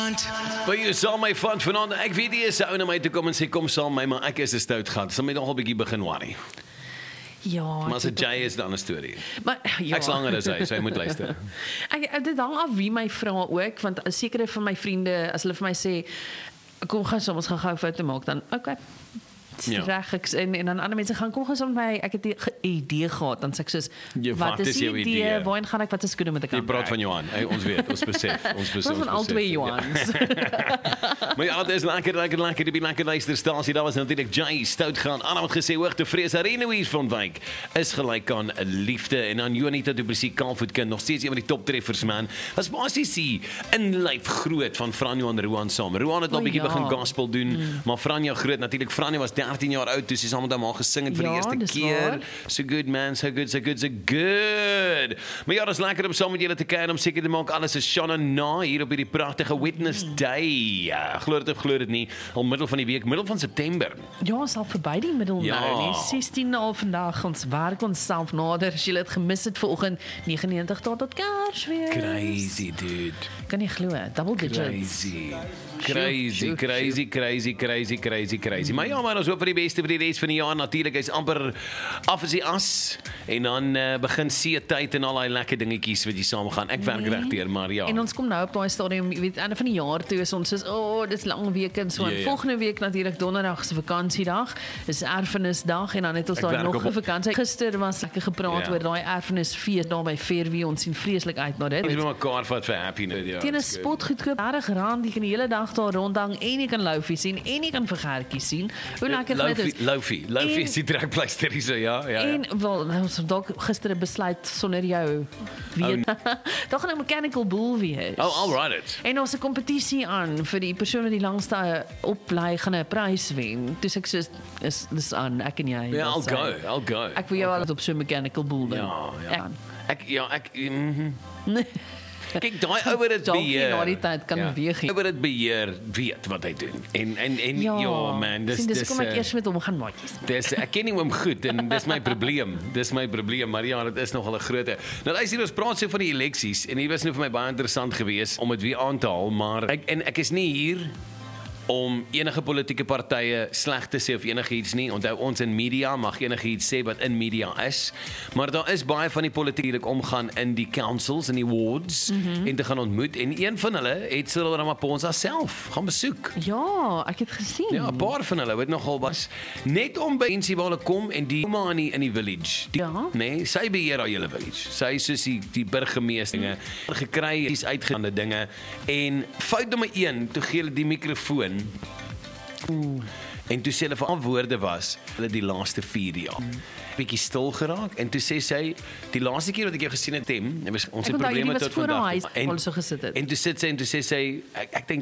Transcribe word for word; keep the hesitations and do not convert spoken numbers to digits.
Maar jy sal my van vanaand, ek weet nie, is ou na my toe kom en sê, kom saam my, maar ek is 'n stout gat, sal my nogal 'n bietjie begin worry. Ja, Maar as dit Jay is, dan 'n storie. maar, ja. Ek slanger as hy, so hy moet luister. Ek, ek- dit hang af wie my vra ook, want sekere van my vriende, as hulle vir my sê, kom gaan saam, ons gaan gou 'n foto maak, dan, okay. Ja. Reg, ek, en, en dan ander mense gaan kom gaan saam met my, ek het 'n ge- idee gehad, dan sê ek soos, Ja, wat is die jou idee, idee? waarheen gaan ek, wat is skoene met ek Jy praat van Johan, hey, ons weet, ons besef, ons besef. Ons van al twee Johans. Maar ja, dit is lekker, lekker, lekker, die lekker luisterstasie, daar was natuurlijk Jay, stout gaan, Anna het gesê, hoogtevrees, Arenewies van Wyk, is gelijk aan liefde, en dan Jonita du Plessis, Kaalvoetkind, nog steeds een van die toptreffers, man, was basies die inlyf groot van Franjo en Roan saam. Roan het al O, bietjie ja. begin gospel doen, mm. maar Franjo groot, natuurlijk, Franjo was dertien jaar oud, toe sy saam met hom al gesing het vir Ja, die eerste dis keer, waar. so good man, so good, so good, so good. Maar ja, dat is lekker om saam met julle te kuier, om seker te maak, alles is Shanna na, hier op hierdie prachtige Witness Day. Ja, glo dit of glo dit nie, al middel van die week, middel van September. Ja, ons al verby die middel Ja. nou, nee, sestien al vandag, ons werk ons self nader, as jy het gemis het vanoggend, negenentig tot tot Kersfees. Crazy, dude. Kan nie glo, double digits. Crazy. Crazy, Sjoe, crazy, crazy, crazy, crazy, crazy. Maar ja, maar ons hoop vir die beste vir die res van die jaar. Natuurlik is amper af as die as. En dan uh, begin see tyd en al daai lekker dingetjies wat jy saam gaan. Ek werk reg deur, maar ja. En ons kom nou op daai stadium, jy weet, einde van die jaar toe is ons soos, oh, dis lang week en so. Ja, En ja. volgende week natuurlik donderdag se vakansiedag, is erfenisdag en dan het ons Ek daai werk nog op- 'n vakansie. Gister was lekker gepraat Ja. oor daai erfenisfees daar by Fairview. Ons sien vreeslik uit na dit. Ons moet mekaar vat vir happy new year. Teen 'n spot goedkoop dertig rand, jy kan die hele dag daar rondhang en jy kan loufie sien en jy kan vergertjies sien. Hoe lekker dit is. Loufie, Loufie En- is die trekpleister hier so, ja, ja. ja. En wel, nou, ons het dalk gister 'n besluit sonder jou weet. Daar gaan 'n mechanical bull wees. Oh, all right it. En ons 'n kompetisie aan vir die persoon wat die langste opbly gaan 'n prys wen. Dis ek sê is dis aan ek en jy. Ja, I'll Dis, uh, go, I'll go. Ek wil jou al op so 'n mechanical bull doen. Ja, ja. Ek- Ek ja, ek mhm. Kyk, daai ou wat dit Dalk nie beheer. na die tyd kan beweeg nie. Ou wat dit beheer, weet wat hy doen. En en en ja, ja man, dis sien, dis dis kom ek eh, eers met hom gaan maatjies. Dis ek ken nie hom goed en dis my probleem. Dis my probleem, maar ja, dit is nogal 'n groot. Nou luister, ons praat so van die eleksies en hier was nou vir my baie interessant geweest om dit weer aan te haal, maar ek en ek is nie hier om enige politieke partye sleg te sê of enigiets nie. Onthou, ons in media mag enigiets sê wat in media is, maar daar is baie van die politiek wat omgaan in die councils en die wards mm -hmm. en te gaan ontmoet en een van hulle het Cyril Ramaphosa self gaan besoek. Ja, ek het gesien. Ja, 'n paar van hulle het nogal was net om by mense waar hulle kom en die ouma in die, in die village. Die, Ja. Nee, sy beheer haar hele village. Sy is soos die, die burgemeester gekry, dis uitgaande dinge en fout nommer een, toe gee hulle die mikrofoon. Oeh. En toe sê hulle vir al woorde was hulle die laaste vier jaar. Bietjie stil geraak en toe sê sy die laaste keer wat ek jou gesien het, Tem, ons het Ek onthou, probleme hierdie was tot voor haar vandag. huis waar hulle so gesit het. En toe sit sy en toe sê sy ek, ek dink